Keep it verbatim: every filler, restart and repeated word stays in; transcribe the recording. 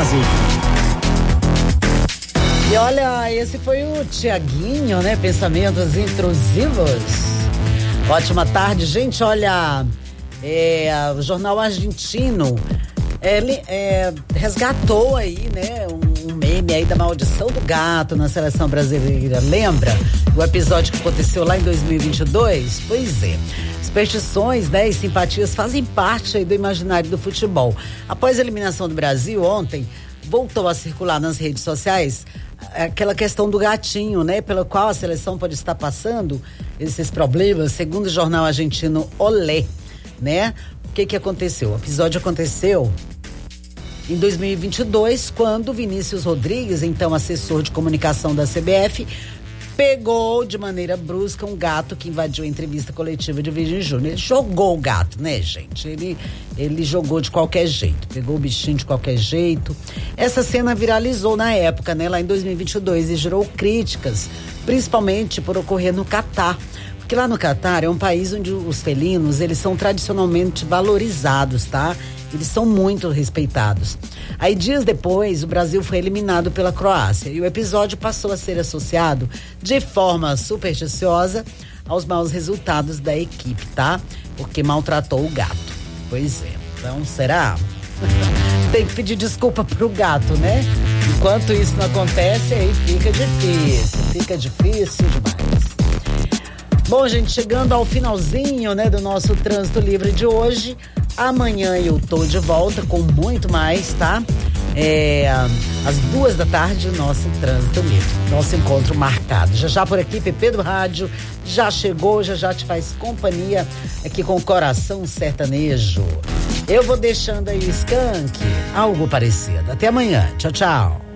Brasil. E olha, esse foi o Tiaguinho, né? Pensamentos intrusivos. Ótima tarde, gente. Olha, é, o jornal argentino ele é, resgatou aí, né? Um, um meme aí da maldição do gato na seleção brasileira. Lembra o episódio que aconteceu lá em dois mil e vinte e dois? Pois é. Superstições, né, e simpatias fazem parte aí do imaginário do futebol. Após a eliminação do Brasil ontem, voltou a circular nas redes sociais aquela questão do gatinho, né, pela qual a seleção pode estar passando esses problemas, segundo o jornal argentino Olé, né? O que que aconteceu? O episódio aconteceu em dois mil e vinte e dois, quando Vinícius Rodrigues, então assessor de comunicação da C B F, pegou de maneira brusca um gato que invadiu a entrevista coletiva de Virgínia Júnior. Ele jogou o gato, né, gente? Ele, ele jogou de qualquer jeito, pegou o bichinho de qualquer jeito. Essa cena viralizou na época, né, lá em dois mil e vinte e dois, e gerou críticas, principalmente por ocorrer no Catar. Porque lá no Catar é um país onde os felinos, eles são tradicionalmente valorizados, tá? Eles são muito respeitados. Aí, dias depois, o Brasil foi eliminado pela Croácia e o episódio passou a ser associado de forma supersticiosa aos maus resultados da equipe, tá? Porque maltratou o gato. Pois é. Então, será? Tem que pedir desculpa pro gato, né? Enquanto isso não acontece, aí fica difícil. Fica difícil demais. Bom, gente, chegando ao finalzinho, né, do nosso Trânsito Livre de hoje. Amanhã eu tô de volta com muito mais, tá? É, às duas da tarde, o nosso Trânsito Livre. Nosso encontro marcado. Já já por aqui, Pepe do Rádio já chegou, já já te faz companhia aqui com o Coração Sertanejo. Eu vou deixando aí o Skank, algo parecido. Até amanhã. Tchau, tchau.